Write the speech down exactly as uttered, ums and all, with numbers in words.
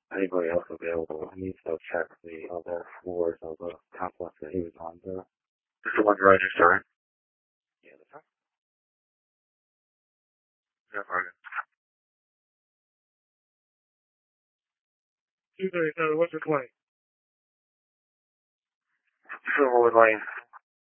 anybody else available. He needs to check the other floors of the complex that he was on. The, this is the one right next door. Yeah, that's right. Yeah, right. two thirty-seven, what's your claim? Silverwood Lane.